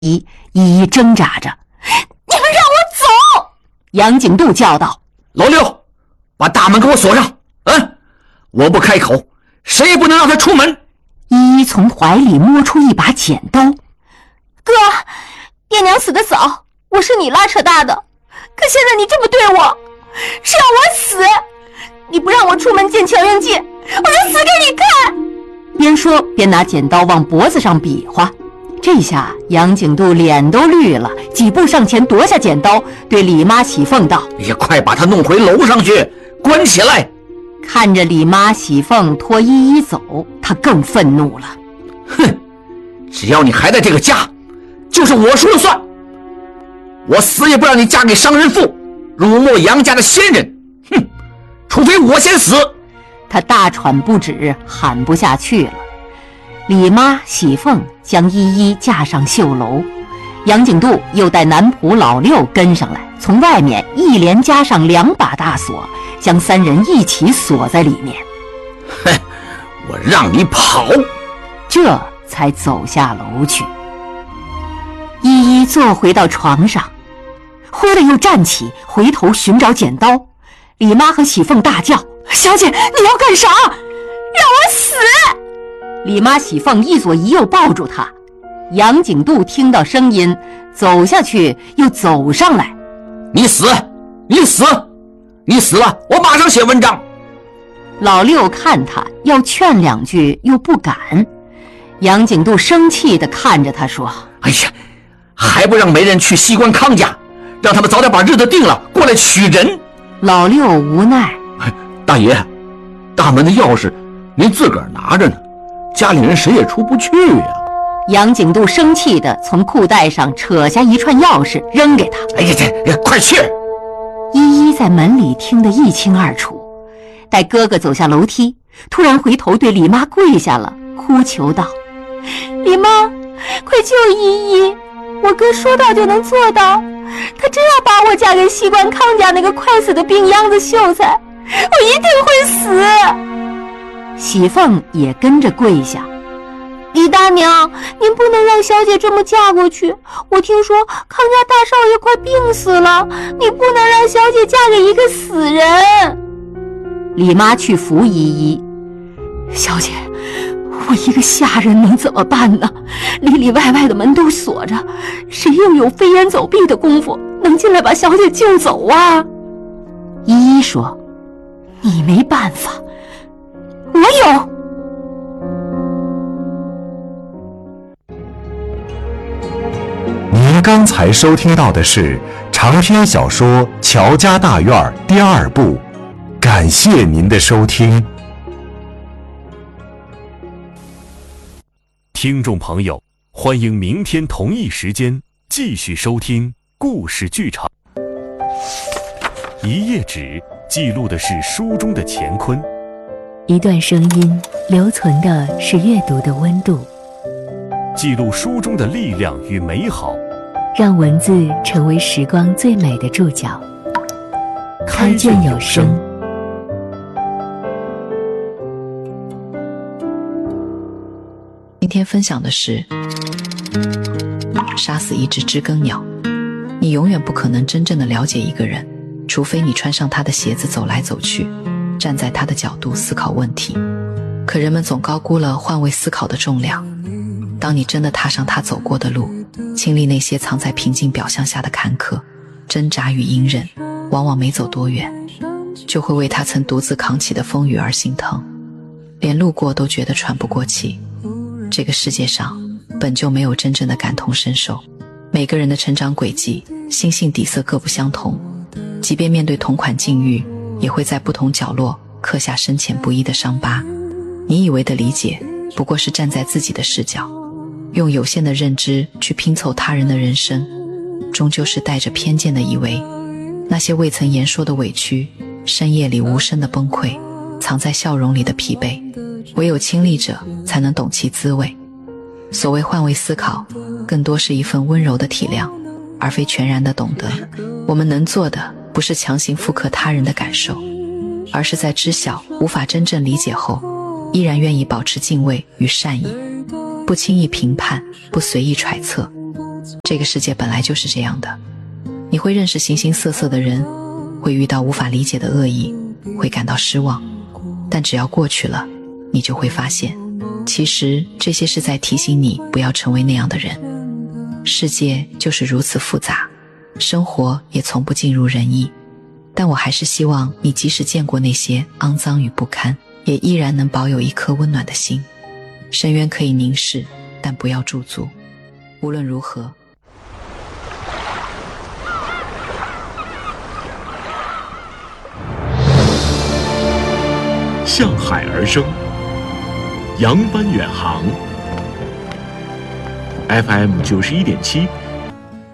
依依挣扎着：“你们让我走！”杨景度叫道：“ 老六，把大门给我锁上！我不开口，谁也不能让他出门。” 依依从怀里摸出一把剪刀：“ 哥，爹娘死得早，我是你拉扯大的，可现在你这么对我，是让我死！你不让我出门见乔元济，我就死给你看！” 边说边拿剪刀往脖子上比划。这下杨景度脸都绿了，几步上前夺下剪刀，对李妈喜凤道：“ 哎呀，快把他弄回楼上去，关起来！” 看着李妈喜凤拖依依走，他更愤怒了。 哼，只要你还在这个家，就是我说了算。我死也不让你嫁给商人妇，辱没杨家的先人。哼，除非我先死。 他大喘不止，喊不下去了。李妈喜凤将依依架上绣楼，杨景度又带男仆老六跟上来，从外面一连加上2把大锁，将3人一起锁在里面。 哼，我让你跑！ 这才走下楼去。依依坐回到床上，忽地又站起，回头寻找剪刀。李妈和喜凤大叫：“小姐，你要干啥？让我死！” 李妈喜凤一左一右抱住她。杨景度听到声音，走下去又走上来：“ 你死！你死！你死了，我马上写文章。” 老六看他要劝2句又不敢。杨景度生气地看着他说：“ 哎呀，还不让媒人去西关康家，让他们早点把日子定了，过来娶人。” 老六无奈：“ 大爷，大门的钥匙您自个儿拿着呢，家里人谁也出不去呀。” 杨景度生气地从裤带上扯下一串钥匙扔给他：“ 哎呀，快去！” 依依在门里听得一清二楚。待哥哥走下楼梯，突然回头对李妈跪下了，哭求道：“ 李妈，快救依依！我哥说到就能做到，他真要把我嫁给西关康家那个快死的病秧子秀才，我一定会死！” 喜凤也跟着跪下：“ 李大娘，您不能让小姐这么嫁过去。我听说康家大少爷快病死了，你不能让小姐嫁给一个死人。” 李妈去扶依依：“小姐，我一个下人能怎么办呢？里里外外的门都锁着，谁又有飞檐走壁的功夫能进来把小姐救走啊？”依依说：“你没办法，我有。” 您刚才收听到的是长篇小说《乔家大院》第2部，感谢您的收听。 听众朋友，欢迎明天同一时间继续收听故事剧场。一页纸记录的是书中的乾坤， 一段声音留存的是阅读的温度， 记录书中的力量与美好， 让文字成为时光最美的注脚。开卷有声。 今天分享的是杀死一只知更鸟。你永远不可能真正的了解一个人，除非你穿上他的鞋子走来走去，站在他的角度思考问题。可人们总高估了换位思考的重量。当你真的踏上他走过的路，经历那些藏在平静表象下的坎坷、挣扎与隐忍，往往没走多远，就会为他曾独自扛起的风雨而心疼，连路过都觉得喘不过气。这个世界上本就没有真正的感同身受，每个人的成长轨迹、心性底色各不相同，即便面对同款境遇，也会在不同角落刻下深浅不一的伤疤。你以为的理解，不过是站在自己的视角，用有限的认知去拼凑他人的人生，终究是带着偏见的以为，那些未曾言说的委屈，深夜里无声的崩溃，藏在笑容里的疲惫，唯有亲历者才能懂其滋味。所谓换位思考，更多是一份温柔的体谅，而非全然的懂得。我们能做的，不是强行复刻他人的感受，而是在知晓无法真正理解后，依然愿意保持敬畏与善意，不轻易评判，不随意揣测， 这个世界本来就是这样的，你会认识形形色色的人，会遇到无法理解的恶意，会感到失望，但只要过去了，你就会发现，其实这些是在提醒你不要成为那样的人。世界就是如此复杂，生活也从不尽如人意，但我还是希望你即使见过那些肮脏与不堪，也依然能保有一颗温暖的心。深渊可以凝视，但不要驻足。无论如何， 向海而生，扬帆远航。FM 91.7